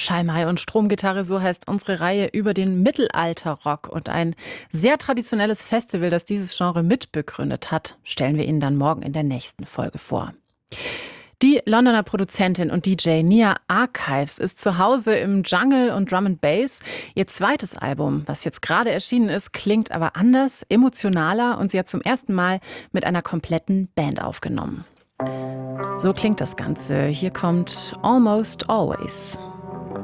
Schalmei und Stromgitarre, so heißt unsere Reihe über den Mittelalterrock. Und ein sehr traditionelles Festival, das dieses Genre mitbegründet hat, stellen wir Ihnen dann morgen in der nächsten Folge vor. Die Londoner Produzentin und DJ Nia Archives ist zu Hause im Jungle und Drum and Bass. Ihr zweites Album, was jetzt gerade erschienen ist, klingt aber anders, emotionaler und sie hat zum ersten Mal mit einer kompletten Band aufgenommen. So klingt das Ganze. Hier kommt Almost Always.